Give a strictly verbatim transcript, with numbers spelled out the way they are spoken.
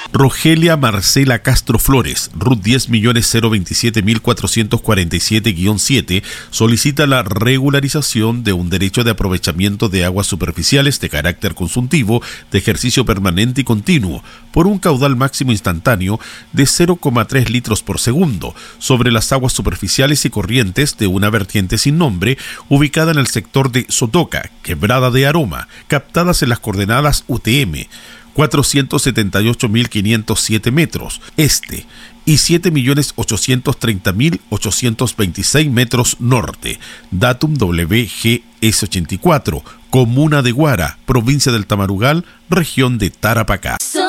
Rogelia Marcela Castro Flores, R U T diez millones cero veintisiete mil cuatrocientos cuarenta y siete guión siete, solicita la regularización de un derecho de aprovechamiento de aguas superficiales de carácter consultivo de ejercicio permanente y continuo por un caudal máximo instantáneo de cero coma tres litros por segundo sobre las aguas superficiales y corrientes de una vertiente sin nombre ubicada en el sector de Sotoca, Quebrada de Aroma, captadas en las coordenadas U T M cuatrocientos setenta y ocho mil quinientos siete metros este y siete millones ochocientos treinta mil ochocientos veintiséis metros norte. Datum W G S ochenta y cuatro, Comuna de Guara, provincia del Tamarugal, región de Tarapacá.